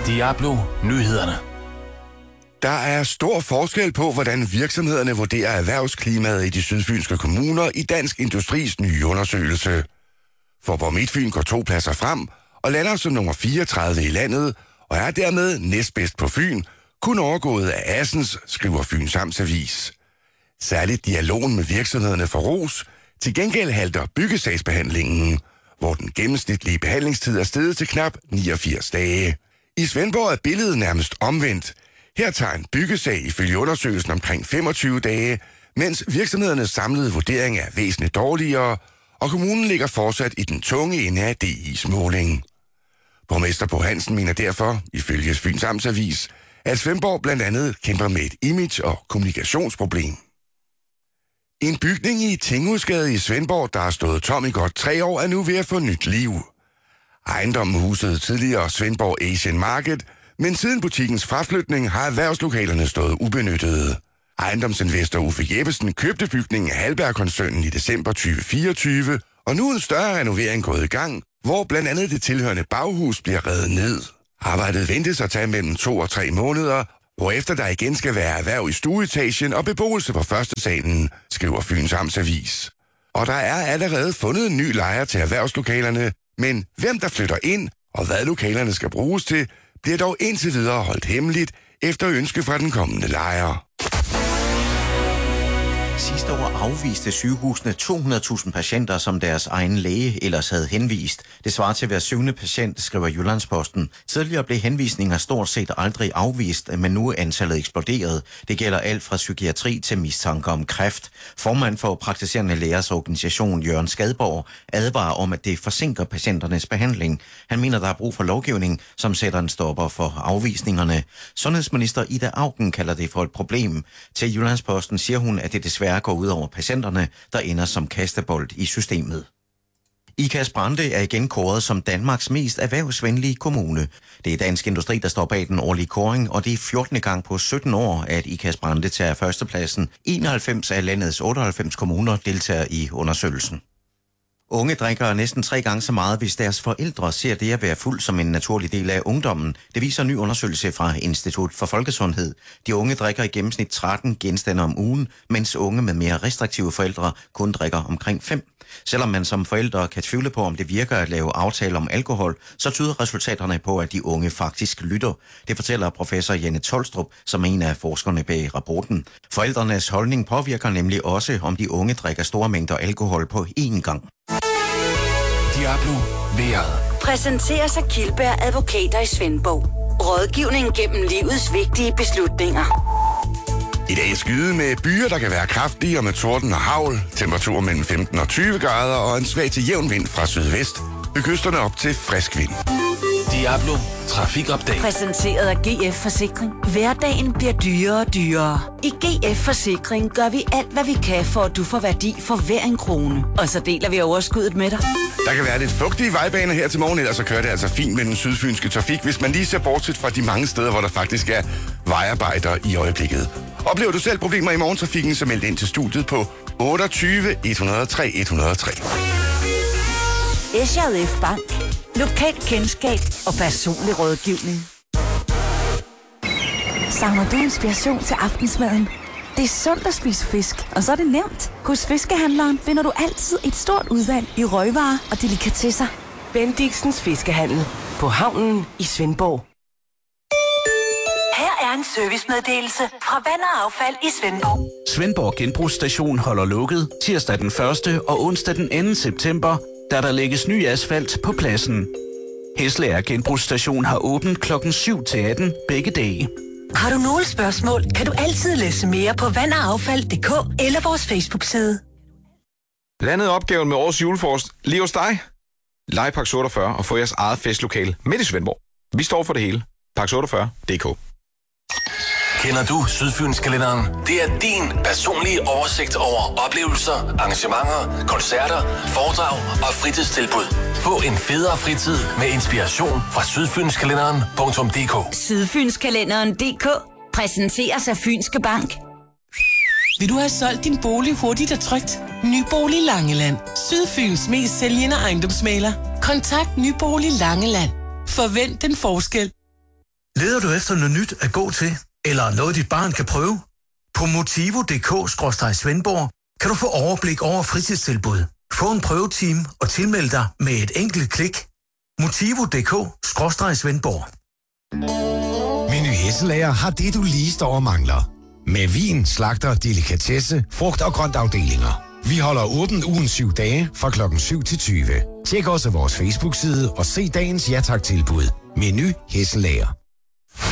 Diablo Nyhederne. Der er stor forskel på, hvordan virksomhederne vurderer erhvervsklimaet i de sydfynske kommuner i Dansk Industris nye undersøgelse. Faaborg Midtfyn går 2 pladser frem og lander som nummer 34 i landet, og er dermed næstbedst på Fyn, kun overgået af Assens, skriver Fyns Amtsavis. Særligt dialogen med virksomhederne for ros. Til gengæld halter byggesagsbehandlingen, hvor den gennemsnitlige behandlingstid er steget til knap 89 dage. I Svendborg er billedet nærmest omvendt. Her tager en byggesag ifølge undersøgelsen omkring 25 dage, mens virksomhedernes samlede vurdering er væsentligt dårligere, og kommunen ligger fortsat i den tunge ende af DI's måling. Borgmester Bo Hansen mener derfor, ifølge Fyns Amtsavis, at Svendborg blandt andet kæmper med et image- og kommunikationsproblem. En bygning i Tinghusgade i Svendborg, der har stået tom i godt 3 år, er nu ved at få nyt liv. Ejendommen husede tidligere Svendborg Asian Market, men siden butikkens fraflytning har erhvervslokalerne stået ubenyttede. Ejendomsinvestor Uffe Jeppesen købte bygningen af Halberg-koncernen i december 2024, og nu er en større renovering gået i gang, hvor blandt andet det tilhørende baghus bliver revet ned. Arbejdet ventes at tage mellem 2 og 3 måneder, hvorefter der igen skal være erhverv i stueetagen og beboelse på første salen, skriver Fyns Amtsavis. Og der er allerede fundet en ny lejer til erhvervslokalerne, men hvem der flytter ind og hvad lokalerne skal bruges til, bliver dog indtil videre holdt hemmeligt efter ønske fra den kommende lejer. Sidste år afviste sygehusene 200.000 patienter, som deres egen læge ellers havde henvist. Det svarer til hver 7. patient, skriver Jyllandsposten. Tidligere blev henvisninger stort set aldrig afvist, men nu er antallet eksploderet. Det gælder alt fra psykiatri til mistanke om kræft. Formand for praktiserende lægers organisation, Jørgen Skadborg, advarer om, at det forsinker patienternes behandling. Han mener, der er brug for lovgivning, som sætter en stopper for afvisningerne. Sundhedsminister Ida Auken kalder det for et problem. Til Jyllandsposten siger hun, at det desværre går ud over patienterne, der ender som kastebold i systemet. Ikast-Brande er igen kåret som Danmarks mest erhvervsvenlige kommune. Det er Dansk Industri, der står bag den årlige kåring, og det er 14. gang på 17 år, at Ikast-Brande tager førstepladsen. 91 af landets 98 kommuner deltager i undersøgelsen. Unge drikker næsten 3 gange så meget, hvis deres forældre ser det at være fuld som en naturlig del af ungdommen. Det viser en ny undersøgelse fra Institut for Folkesundhed. De unge drikker i gennemsnit 13 genstande om ugen, mens unge med mere restriktive forældre kun drikker omkring 5. Selvom man som forældre kan tvivle på, om det virker at lave aftaler om alkohol, så tyder resultaterne på, at de unge faktisk lytter. Det fortæller professor Janne Tolstrup, som er en af forskerne bag rapporten. Forældrenes holdning påvirker nemlig også, om de unge drikker store mængder alkohol på én gang. Diablo vejret. Præsenteres af Kildberg Advokater i Svendborg. Rådgivning gennem livets vigtige beslutninger. I dag skyde med byer, der kan være kraftige og med torden og hagl. Temperatur mellem 15 og 20 grader og en svag til jævn vind fra sydvest. Ved kysterne op til frisk vind. Diablo Trafikupdate. Præsenteret af GF Forsikring. Hverdagen bliver dyrere og dyrere. I GF Forsikring gør vi alt, hvad vi kan, for at du får værdi for hver en krone. Og så deler vi overskuddet med dig. Der kan være lidt fugtige vejbaner her til morgen, ellers så kører det altså fint med den sydfynske trafik, hvis man lige ser bortset fra de mange steder, hvor der faktisk er vejarbejder i øjeblikket. Oplever du selv problemer i morgentrafikken, så meld ind til studiet på 28 103 103. SJF Bank. Lokalt kendskab og personlig rådgivning. Savner du inspiration til aftensmaden? Det er sundt at spise fisk, og så er det nemt. Hos Fiskehandleren finder du altid et stort udvalg i røgvarer og delikatesser. Bendiksens Fiskehandel på havnen i Svendborg. Her er en servicemeddelelse fra Vand og Affald i Svendborg. Svendborg Genbrugsstation holder lukket tirsdag den 1. og onsdag den 2. september, da der lægges ny asfalt på pladsen. Hesleær Genbrugsstation har åbent klokken 7 til 18 begge dage. Har du nogle spørgsmål, kan du altid læse mere på vandogaffald.dk eller vores Facebook-side. Landet opgaven med årets julefrokost lige hos dig. Lej Pax 48 og få jeres eget festlokale midt i Svendborg. Vi står for det hele. Pax48.dk. Kender du Sydfynskalenderen? Det er din personlige oversigt over oplevelser, arrangementer, koncerter, foredrag og fritidstilbud. Få en federe fritid med inspiration fra sydfynskalenderen.dk. Sydfynskalenderen.dk præsenteres af Fynske Bank. Vil du have solgt din bolig hurtigt og trygt? Nybolig Langeland. Sydfyns mest sælgende ejendomsmægler. Kontakt Nybolig Langeland. Forvent den forskel. Leder du efter noget nyt at gå til, eller noget dit barn kan prøve? På motivo.dk/Svendborg kan du få overblik over fritidstilbud, få en prøvetime og tilmelde dig med et enkelt klik. Motivo.dk/Svendborg. Meny Hesselager har det, du lige står og mangler. Med vin, slagter, delikatesse, frugt- og grøntafdelinger. Vi holder åbent ugen 7 dage fra kl. 7 til 20. Tjek også vores Facebook-side og se dagens ja-tak-tilbud. Meny Hesselager.